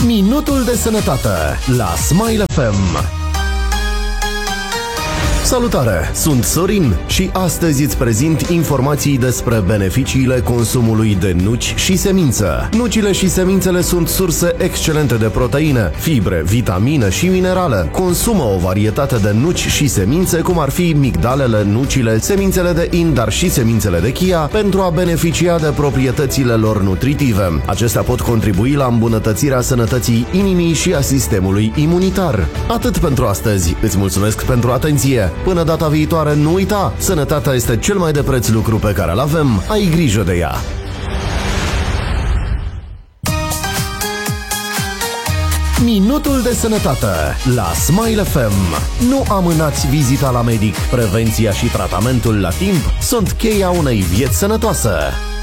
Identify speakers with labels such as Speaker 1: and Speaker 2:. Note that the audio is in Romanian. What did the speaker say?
Speaker 1: Minutul de sănătate la Smile FM. Salutare! Sunt Sorin și astăzi îți prezint informații despre beneficiile consumului de nuci și semință. Nucile și semințele sunt surse excelente de proteine, fibre, vitamine și minerale. Consumă o varietate de nuci și semințe, cum ar fi migdalele, nucile, semințele de in, dar și semințele de chia, pentru a beneficia de proprietățile lor nutritive. Acestea pot contribui la îmbunătățirea sănătății inimii și a sistemului imunitar. Atât pentru astăzi. Îți mulțumesc pentru atenție. Până data viitoare, nu uita, sănătatea este cel mai de preț lucru pe care îl avem. Ai grijă de ea! Minutul de sănătate la Smile FM. Nu amânați vizita la medic. Prevenția și tratamentul la timp sunt cheia unei vieți sănătoase.